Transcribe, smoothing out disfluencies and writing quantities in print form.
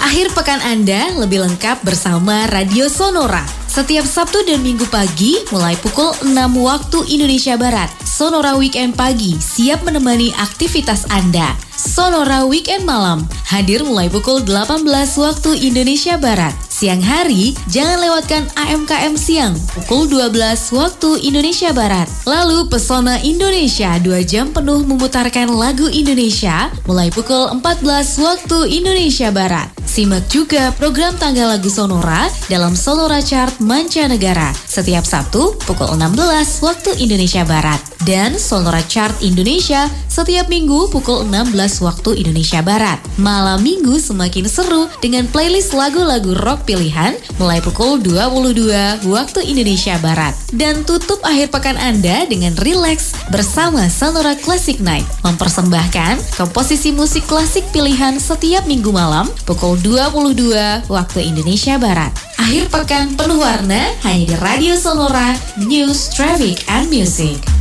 Akhir pekan Anda lebih lengkap bersama Radio Sonora. Setiap Sabtu dan Minggu pagi mulai pukul 6 waktu Indonesia Barat. Sonora Weekend Pagi siap menemani aktivitas Anda. Sonora Weekend Malam hadir mulai pukul 18 waktu Indonesia Barat. Siang hari, jangan lewatkan AMKM Siang pukul 12 waktu Indonesia Barat. Lalu Pesona Indonesia 2 jam penuh memutarkan lagu Indonesia mulai pukul 14 waktu Indonesia Barat. Simak juga program Tanggal Lagu Sonora dalam Sonora Chart Mancanegara setiap Sabtu pukul 16 waktu Indonesia Barat. Dan Sonora Chart Indonesia setiap Minggu pukul 16 waktu Indonesia Barat. Malam Minggu semakin seru dengan playlist lagu-lagu rock pilihan mulai pukul 22 waktu Indonesia Barat. Dan tutup akhir pekan Anda dengan relax bersama Sonora Classic Night, mempersembahkan komposisi musik klasik pilihan setiap Minggu malam pukul 22 waktu Indonesia Barat. Akhir pekan penuh warna hanya di Radio Sonora, News, Traffic, and Music.